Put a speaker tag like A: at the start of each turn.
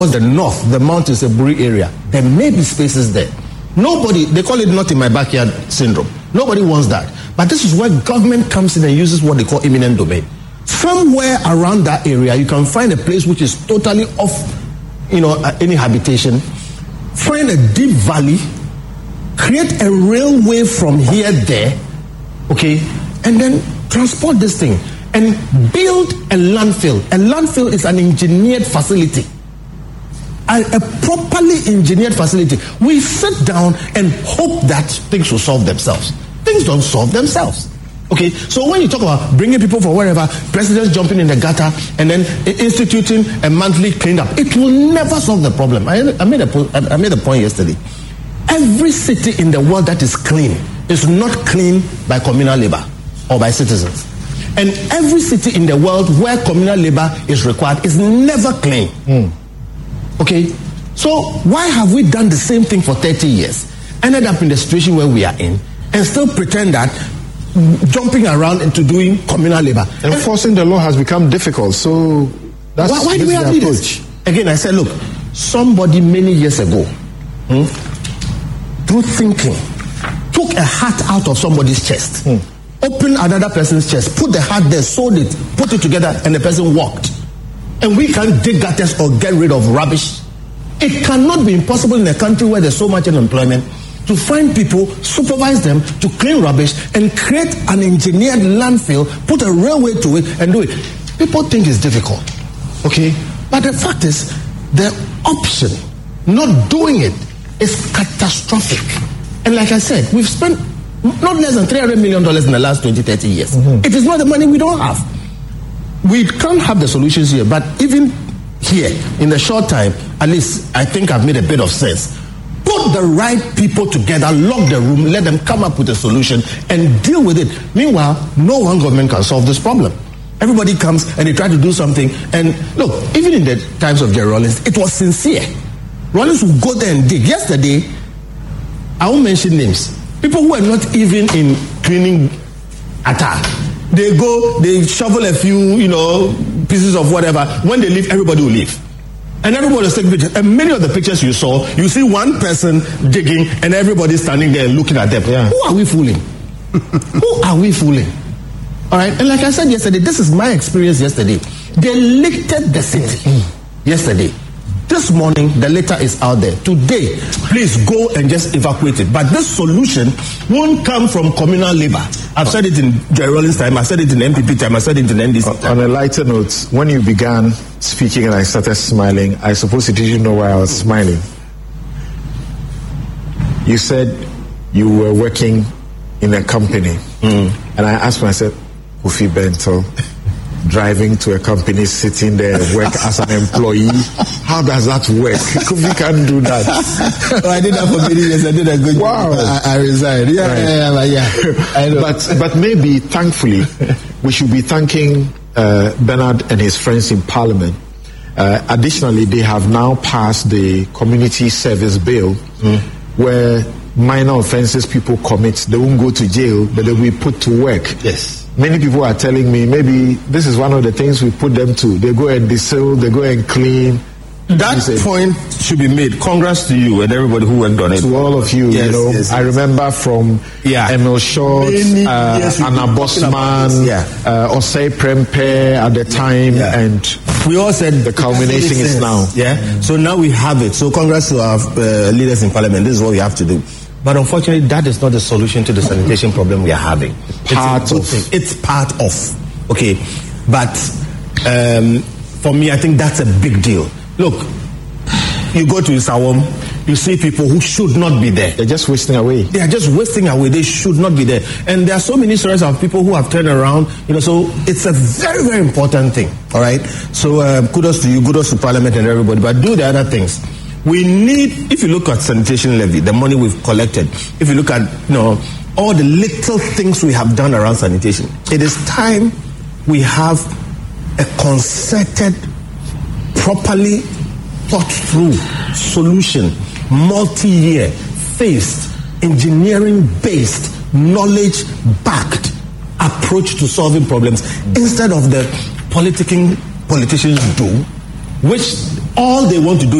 A: the north, the Mount Isaburi area, there may be spaces there. Nobody, they call it not in my backyard syndrome. Nobody wants that. But this is where government comes in and uses what they call eminent domain. Somewhere around that area, you can find a place which is totally off, any habitation. Find a deep valley, create a railway from here there, okay, and then transport this thing and build a landfill. A landfill is an engineered facility. A properly engineered facility. We sit down and hope that things will solve themselves. Things don't solve themselves. Okay, so when you talk about bringing people from wherever, presidents jumping in the gutter and then instituting a monthly cleanup, it will never solve the problem. I made a point yesterday. Every city in the world that is clean is not clean by communal labor or by citizens. And every city in the world where communal labor is required is never clean. Okay, so why have we done the same thing for 30 years, ended up in the situation where we are in, and still pretend that jumping around into doing communal labor?
B: Enforcing the law has become difficult, so that's
A: why do we have leaders? Again, I said, look, somebody many years ago, through thinking, took a hat out of somebody's chest, opened another person's chest, put the hat there, sewed it, put it together, and the person walked. And we can't dig gutters or get rid of rubbish. It cannot be impossible in a country where there's so much unemployment to find people, supervise them to clean rubbish and create an engineered landfill, put a railway to it and do it. People think it's difficult, okay? But the fact is, the option, not doing it, is catastrophic. And like I said, we've spent not less than $300 million in the last 20, 30 years. It is not the money we don't have. We can't have the solutions here, but even here, in the short time, at least I think I've made a bit of sense. Put the right people together, lock the room, let them come up with a solution and deal with it. Meanwhile, no one government can solve this problem. Everybody comes and they try to do something. And look, even in the times of Jerry Rawlings, it was sincere. Rawlings would go there and dig. Yesterday, I won't mention names. People who are not even in cleaning attire. They go, they shovel a few, pieces of whatever. When they leave, everybody will leave. And everybody will take pictures. And many of the pictures you saw, you see one person digging and everybody standing there looking at them. Yeah. Who are we fooling? Who are we fooling? All right. And like I said yesterday, this is my experience yesterday. They lifted the city yesterday. This morning, the letter is out there. Today, please go and just evacuate it. But this solution won't come from communal labor. I've said it in Jerry Rawlings' time, I said it in MPP time, I said it in NDC time.
B: On a lighter note, when you began speaking and I started smiling, I suppose you didn't know why I was smiling. You said you were working in a company. And I asked myself, Kofi Bento, driving to a company, sitting there, work as an employee. How does that work? Kofi can't do that.
A: I did that for many years. I did a good job. I resigned. I know.
B: But maybe, thankfully, we should be thanking Bernard and his friends in Parliament. Additionally, they have now passed the Community Service Bill, where minor offenses people commit, they won't go to jail, but they will be put to work.
A: Yes.
B: Many people are telling me maybe this is one of the things we put them to. They go and distill, they go and clean.
A: That point should be made. Congrats to you and everybody who worked on it.
B: To all of you,
A: yes.
B: I remember from Emil Short, Anna Bosman, Osei Prempe at the time, and
A: we all said
B: the culmination is now.
A: So now we have it. So congrats to our leaders in Parliament. This is what we have to do. But unfortunately, that is not the solution to the sanitation problem we are having. It's part of. Okay. But for me, I think that's a big deal. Look, you go to Isawam, you see people who should not be there.
B: They're just wasting away.
A: They are just wasting away. They should not be there. And there are so many stories of people who have turned around. So it's a very, very important thing. All right. So kudos to you, kudos to Parliament and everybody. But do the other things. We need, if you look at sanitation levy, the money we've collected, if you look at, all the little things we have done around sanitation, it is time we have a concerted, properly thought through solution, multi-year, phased, engineering-based, knowledge-backed approach to solving problems instead of the politicians do, which All they want to do